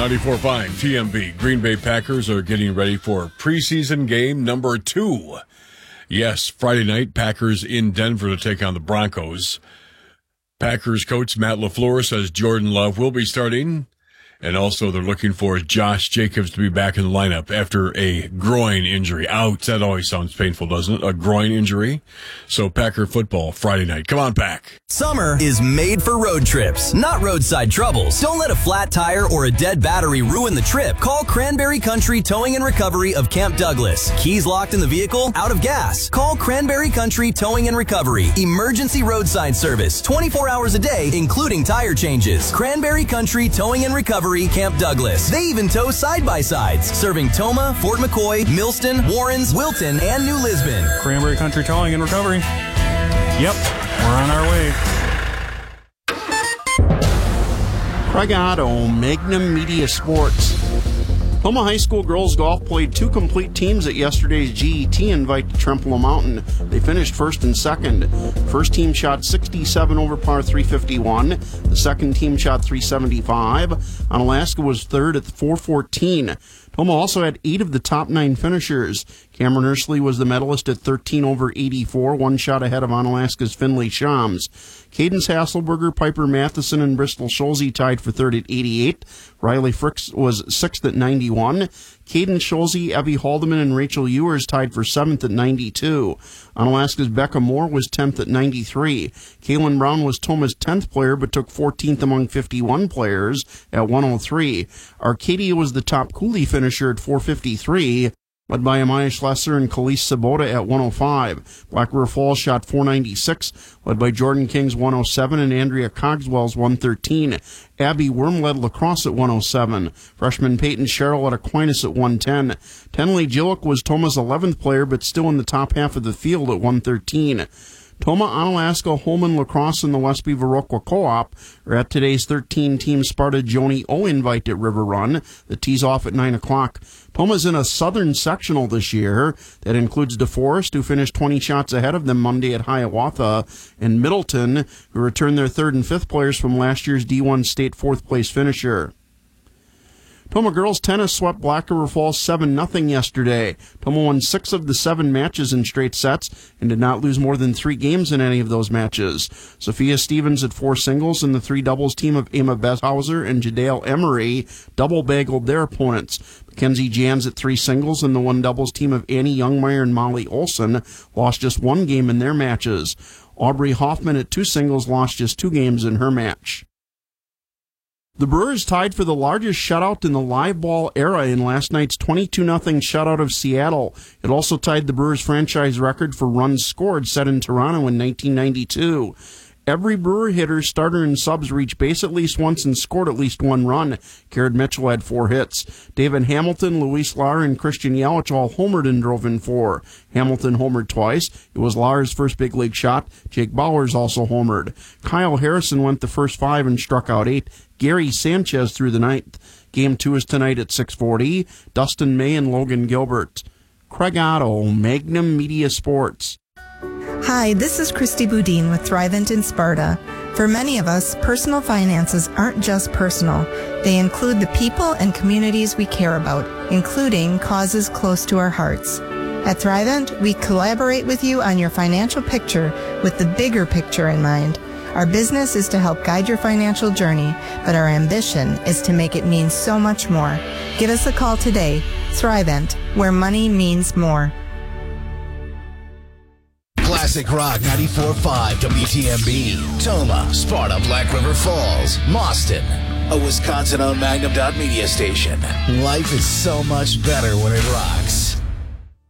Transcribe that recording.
94.5 TMB. Green Bay Packers are getting ready for preseason game number 2. Yes, Friday night, Packers in Denver to take on the Broncos. Packers coach Matt LaFleur says Jordan Love will be starting. And also they're looking for Josh Jacobs to be back in the lineup after a groin injury. Ouch, that always sounds painful, doesn't it? A groin injury. So Packer football Friday night. Come on, Pack. Summer is made for road trips, not roadside troubles. Don't let a flat tire or a dead battery ruin the trip. Call Cranberry Country Towing and Recovery of Camp Douglas. Keys locked in the vehicle? Out of gas? Call Cranberry Country Towing and Recovery. Emergency roadside service, 24 hours a day, including tire changes. Cranberry Country Towing and Recovery, Camp Douglas. They even tow side-by-sides, serving Toma, Fort McCoy, Millston, Warrens, Wilton, and New Lisbon. Cranberry Country Towing and Recovery. Yep, we're on our way. Craig Otto, Magnum Media Sports. Toma High School girls golf played 2 complete teams at yesterday's GET invite to Trempealeau Mountain. They finished first and second. First team shot 67 over par 351. The second team shot 375. Onalaska was third at 414. Toma also had 8 of the top 9 finishers. Cameron Ursley was the medalist at 13 over 84, 1 shot ahead of Onalaska's Finley Shams. Cadence Hasselberger, Piper Matheson, and Bristol Schulze tied for third at 88. Riley Fricks was 6th at 91. Cadence Schulze, Evie Haldeman, and Rachel Ewers tied for 7th at 92. Onalaska's Becca Moore was 10th at 93. Kaylin Brown was Toma's 10th player, but took 14th among 51 players at 103. Arcadia was the top Cooley finisher at 453. Led by Amaya Schlesser and Khalees Sabota at 105. Black River Falls shot 496, led by Jordan King's 107 and Andrea Cogswell's 113. Abby Worm led Lacrosse at 107. Freshman Peyton Sherrill at Aquinas at 110. Tenley Gillick was Toma's 11th player, but still in the top half of the field at 113. Toma, Onalaska, Holman, Lacrosse, and the Westby Viroqua Co-op are at today's 13-team Sparta Joni O invite at River Run. The tee's off at 9 o'clock. Toma's in a southern sectional this year that includes DeForest, who finished 20 shots ahead of them Monday at Hiawatha, and Middleton, who returned their 3rd and 5th players from last year's D1 state 4th-place finisher. Toma girls tennis swept Black River Falls 7-0 yesterday. Toma won 6 of the 7 matches in straight sets and did not lose more than 3 games in any of those matches. Sophia Stevens at 4 singles and the 3 doubles team of Emma Bethhauser and Jadale Emery double-bageled their opponents. Mackenzie Jans at 3 singles and the 1 doubles team of Annie Youngmeyer and Molly Olson lost just 1 game in their matches. Aubrey Hoffman at 2 singles lost just 2 games in her match. The Brewers tied for the largest shutout in the live ball era in last night's 22-0 shutout of Seattle. It also tied the Brewers franchise record for runs scored set in Toronto in 1992. Every Brewer hitter, starter, and subs reached base at least once and scored at least 1 run. Garrett Mitchell had 4 hits. David Hamilton, Luis Lar, and Christian Yelich all homered and drove in 4. Hamilton homered twice. It was Lar's first big league shot. Jake Bowers also homered. Kyle Harrison went the first 5 and struck out 8. Gary Sanchez through the 9th. Game 2 is tonight at 6:40. Dustin May and Logan Gilbert. Craig Otto, Magnum Media Sports. Hi, this is Christy Boudin with Thrivent in Sparta. For many of us, personal finances aren't just personal. They include the people and communities we care about, including causes close to our hearts. At Thrivent, we collaborate with you on your financial picture with the bigger picture in mind. Our business is to help guide your financial journey, but our ambition is to make it mean so much more. Give us a call today. Thrivent, where money means more. Classic Rock 94.5 WTMB. Toma, Sparta, Black River Falls, Mauston. A Wisconsin-owned Magnum.media station. Life is so much better when it rocks.